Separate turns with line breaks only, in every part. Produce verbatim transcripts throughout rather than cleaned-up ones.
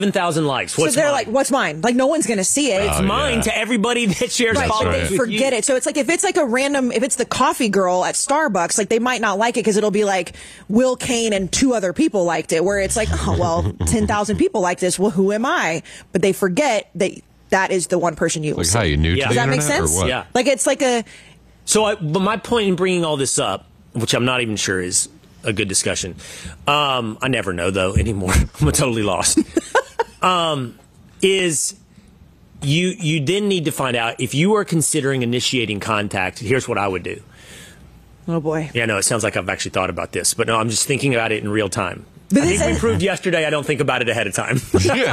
seven thousand likes. What's
so they're
mine?
like, what's mine? Like, no one's going to see it.
It's
Oh,
mine
yeah.
to everybody that shares
Right,
followers.
but they
with
forget
you.
it. So it's like if it's like a random, if it's the coffee girl at Starbucks, like they might not like it because it'll be like Will Kane and two other people liked it. Where it's like, oh well, ten thousand people like this. Well, who am I? But they forget that that is the one person you will
Like,
see.
how you new
Yeah.
to
Does
the
that make
internet, or
sense?
what?
Yeah.
Like it's like a.
So, I, but my point in bringing all this up, which I'm not even sure is a good discussion, um, I never know though anymore. I'm totally lost. um, is you you then need to find out if you are considering initiating contact. Here's what I would do.
Oh boy.
Yeah, no, it sounds like I've actually thought about this, but no, I'm just thinking about it in real time.
But
I think
this
we
is-
proved yesterday I don't think about it ahead of time.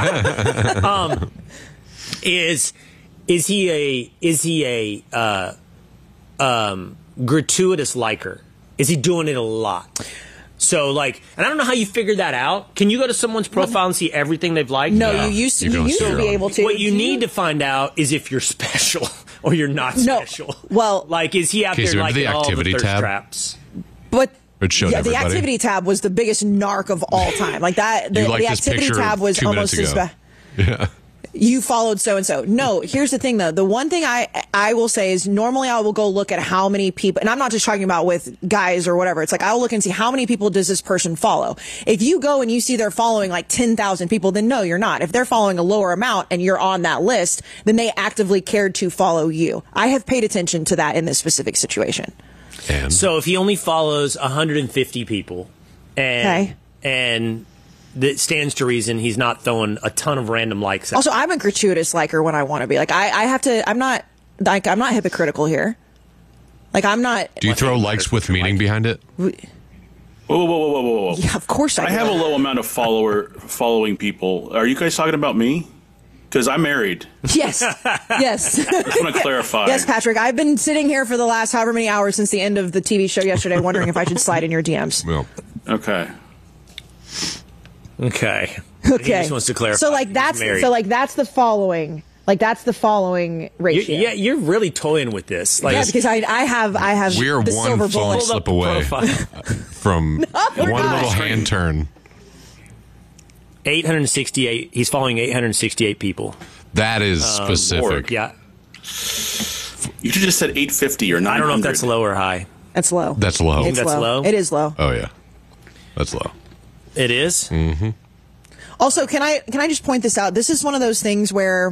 um, is is he a is he a uh, um, gratuitous liker? Is he doing it a lot? So like, and I don't know how you figured that out. Can you go to someone's profile and see everything they've liked?
No,
Yeah.
you used to,
You
you
don't
used
see
to
your
be
own.
able to.
What you
Do
need to find out is if you're special or you're not
No.
special.
Well-
like, is he out
Okay,
there
so go to
liking
the
all the
activity
thirst
tab.
traps?
But
It showed
yeah, the
everybody.
activity tab was the biggest narc of all time. Like that, the,
You liked
the
this
activity
picture
tab was
two minutes
almost as
ago.
bad.
Yeah.
You followed so and so. No, here's the thing though. The one thing I I will say is normally I will go look at how many people, and I'm not just talking about with guys or whatever. It's like I'll look and see how many people does this person follow. If you go and you see they're following like ten thousand people, then no, you're not. If they're following a lower amount and you're on that list, then they actively cared to follow you. I have paid attention to that in this specific situation.
And
So if he only follows one hundred fifty people, and
Okay.
and that stands to reason he's not throwing a ton of random likes. At
Also, I'm a gratuitous liker when I want to be. Like I, I have to. I'm not like I'm not hypocritical here. Like I'm not.
do you throw
think
likes
matters
with
what you
meaning
like.
behind it?
Whoa, whoa, whoa, whoa, whoa, whoa!
Yeah, of course I.
I
do.
have a low amount of follower following people. Are you guys talking about me? Because I'm married.
Yes. Yes.
I just want to clarify.
Yes, Patrick. I've been sitting here for the last however many hours since the end of the T V show yesterday, wondering if I should slide in your D Ms.
Well,
Okay.
Okay. He
Okay.
just wants to clarify.
So like
He's
that's
married.
so like that's the following. Like that's the following
You-
ratio.
yeah, you're really toying with this. Like,
Yeah, because I I have I have
we are
the
one
silver
phone
bullet.
hold up
slip
the
away
profile.
from
we're
one
not.
little hand turn.
eight hundred sixty-eight. He's following eight hundred sixty-eight people.
That is
Um,
specific.
Lord.
Yeah.
You just said eight fifty or nine hundred.
I don't know if that's low or high.
That's low.
That's low.
It's
that's low?
It is low.
Oh yeah, that's low.
It is?
Mm.
Also, can I can I just point this out? This is one of those things where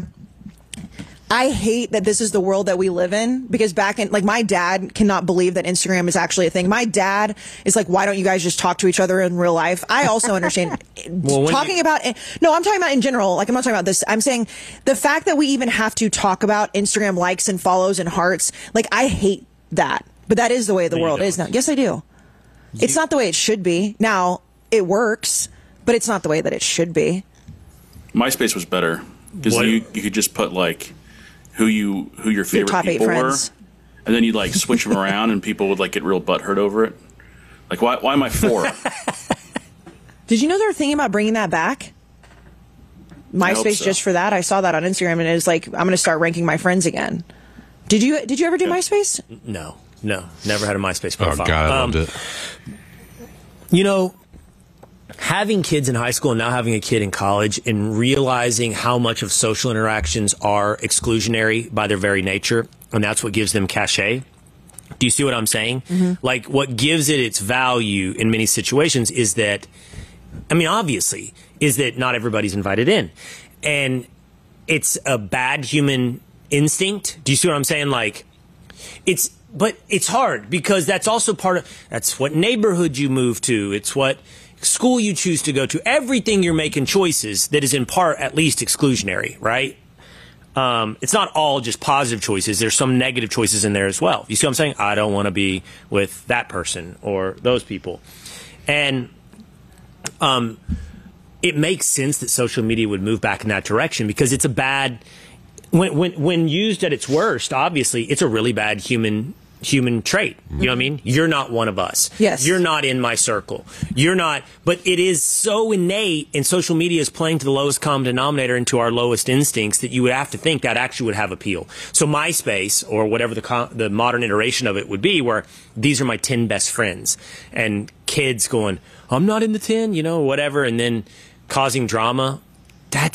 I hate that this is the world that we live in, because back in, like, my dad cannot believe that Instagram is actually a thing. My dad is like, why don't you guys just talk to each other in real life? I also understand
Well, when
talking
you-
about, no, I'm talking about in general. Like, I'm not talking about this. I'm saying the fact that we even have to talk about Instagram likes and follows and hearts. Like, I hate that, but that is the way the
No, you
world is now.
don't.
Yes, I do. It's not the way it should be. Now, it works, but it's not the way that it should be.
MySpace was better because
What?
you you could just put like who you who your favorite
top eight
people
friends.
were, and then you'd like switch them around, and people would like get real butthurt over it. Like, why why am I four?
Did you know they were thinking about bringing that back?
hope
MySpace
so.
just for that. I saw that on Instagram, and it was like, I'm going to start ranking my friends again. Did you Did you ever do
Yeah.
MySpace?
No, no. Never had a MySpace
Oh
profile.
god, I
Um,
loved it.
You know, having kids in high school and now having a kid in college and realizing how much of social interactions are exclusionary by their very nature, and that's what gives them cachet. Do you see what I'm saying?
Mm-hmm.
Like, what gives it its value in many situations is that, I mean, obviously, is that not everybody's invited in. And it's a bad human instinct. Do you see what I'm saying? Like, it's, but it's hard because that's also part of, that's what neighborhood you move to. It's what school you choose to go to. Everything you're making choices that is in part at least exclusionary, right? Um, it's not all just positive choices. There's some negative choices in there as well. You see what I'm saying? I don't want to be with that person or those people. And um, it makes sense that social media would move back in that direction because it's a bad, when, when, when used at its worst, obviously, it's a really bad human human trait. You know what I mean? You're not one of us.
Yes.
You're not in my circle. You're not, but it is so innate, and social media is playing to the lowest common denominator and to our lowest instincts that you would have to think that actually would have appeal. So MySpace, or whatever the co- the modern iteration of it would be, where these are my ten best friends, and kids going, I'm not in the ten, you know, whatever, and then causing drama